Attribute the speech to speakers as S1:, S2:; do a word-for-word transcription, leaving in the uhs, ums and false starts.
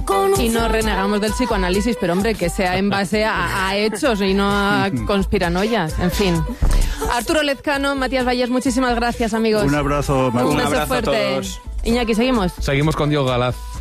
S1: Y no renegamos del psicoanálisis, pero hombre, que sea en base a, a hechos y no a conspiranoias. En fin. Arturo Lezcano, Matías Vallés, muchísimas gracias, amigos.
S2: Un abrazo, Marta.
S1: Un
S3: Un
S1: beso
S3: abrazo
S1: fuerte.
S3: a todos.
S1: Iñaki, ¿seguimos?
S4: Seguimos con Diego Galaz.